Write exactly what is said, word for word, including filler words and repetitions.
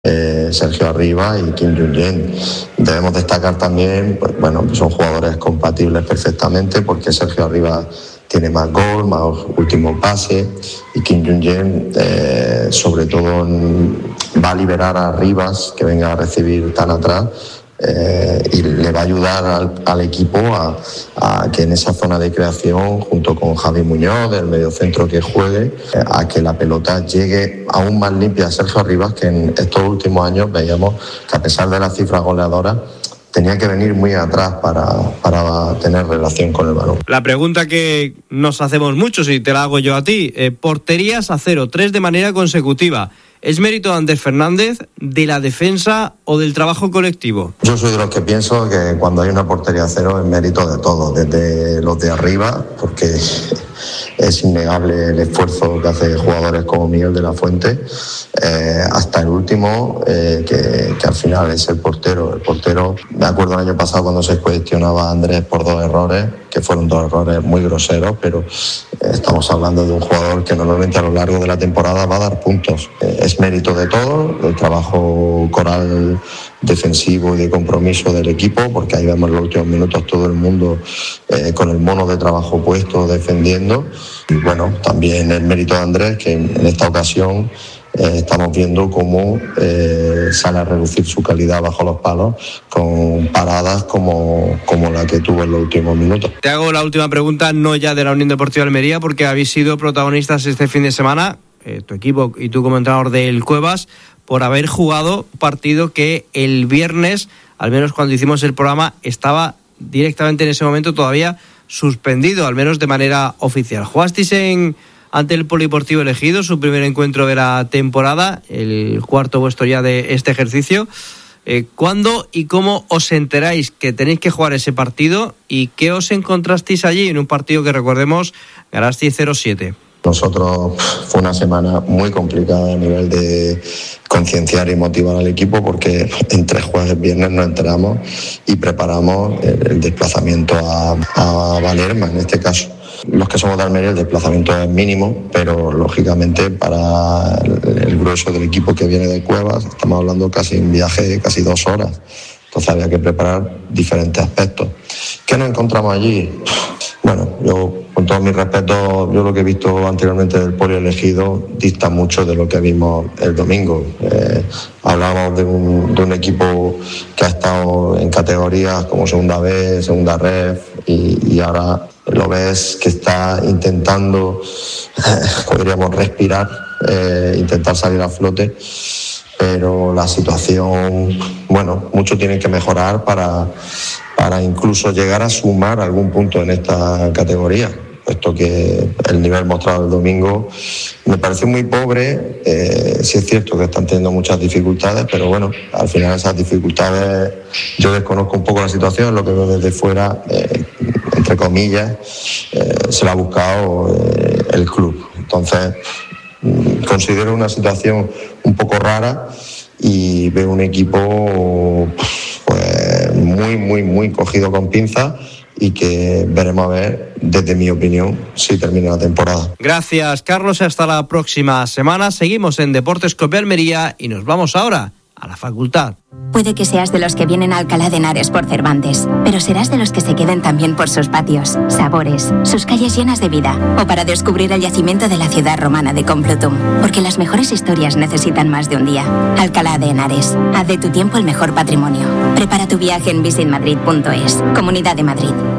Eh, Sergio Arribas y Kim Jung-jae. Debemos destacar también, pues, bueno, son jugadores compatibles perfectamente, porque Sergio Arribas tiene más gol, más último pase, y Kim Jung-jae eh, sobre todo va a liberar a Arribas, que venga a recibir tan atrás, eh, y le va a ayudar al, al equipo a, a que en esa zona de creación, junto con Javi Muñoz, del mediocentro que juegue, eh, a que la pelota llegue aún más limpia a Sergio Arribas, que en estos últimos años veíamos que, a pesar de las cifras goleadoras, tenía que venir muy atrás para, para tener relación con el balón. La pregunta que nos hacemos muchos, y te la hago yo a ti, eh, porterías a cero, tres de manera consecutiva. ¿Es mérito de Ander Fernández, de la defensa o del trabajo colectivo? Yo soy de los que pienso que cuando hay una portería a cero es mérito de todos, desde los de arriba, porque es innegable el esfuerzo que hacen jugadores como Miguel de la Fuente, eh, hasta el último, eh, que, que al final es el portero. El portero, me acuerdo el año pasado cuando se cuestionaba a Andrés por dos errores, que fueron dos errores muy groseros, pero eh, estamos hablando de un jugador que normalmente a lo largo de la temporada va a dar puntos. Eh, es mérito de todos, el trabajo coral defensivo y de compromiso del equipo, porque ahí vemos en los últimos minutos todo el mundo eh, con el mono de trabajo puesto defendiendo. Y bueno, también el mérito de Andrés, que en, en esta ocasión eh, estamos viendo cómo eh, sale a reducir su calidad bajo los palos con paradas como, como la que tuvo en los últimos minutos. Te hago la última pregunta, no ya de la Unión Deportiva Almería, porque habéis sido protagonistas este fin de semana, eh, tu equipo y tú como entrenador del Cuevas, por haber jugado un partido que el viernes, al menos cuando hicimos el programa, estaba directamente en ese momento todavía suspendido, al menos de manera oficial. Jugasteis en, ante el Polideportivo Elegido, su primer encuentro de la temporada, el cuarto vuestro ya de este ejercicio. Eh, ¿Cuándo y cómo os enteráis que tenéis que jugar ese partido y qué os encontrasteis allí en un partido que, recordemos, ganasteis cero siete? Nosotros fue una semana muy complicada a nivel de concienciar y motivar al equipo, porque en tres jueves viernes nos enteramos y preparamos el, el desplazamiento a, a Valerma, en este caso. Los que somos de Almería el desplazamiento es mínimo, pero lógicamente para el, el grueso del equipo que viene de Cuevas estamos hablando casi un viaje de casi dos horas. Entonces había que preparar diferentes aspectos. ¿Qué nos encontramos allí? Bueno, yo, con todo mi respeto, yo lo que he visto anteriormente del Poli Elegido dista mucho de lo que vimos el domingo. Eh, hablábamos de un, de un equipo que ha estado en categorías como Segunda B, Segunda Ref, y, y ahora lo ves que está intentando, eh, podríamos respirar, eh, intentar salir a flote. Pero la situación, bueno, mucho tiene que mejorar para, para incluso llegar a sumar algún punto en esta categoría, puesto que el nivel mostrado el domingo me parece muy pobre. Eh, sí es cierto que están teniendo muchas dificultades, pero bueno, al final esas dificultades, yo desconozco un poco la situación, lo que veo desde fuera, eh, entre comillas, eh, se lo ha buscado eh, el club. Entonces, considero una situación un poco rara y veo un equipo pues muy, muy, muy cogido con pinzas, y que veremos a ver, desde mi opinión, si termina la temporada. Gracias, Carlos. Hasta la próxima semana. Seguimos en Deportes Cope Almería y nos vamos ahora a la facultad. Puede que seas de los que vienen a Alcalá de Henares por Cervantes, pero serás de los que se queden también por sus patios, sabores, sus calles llenas de vida, o para descubrir el yacimiento de la ciudad romana de Complutum, porque las mejores historias necesitan más de un día. Alcalá de Henares, haz de tu tiempo el mejor patrimonio. Prepara tu viaje en visit madrid punto es. Comunidad de Madrid.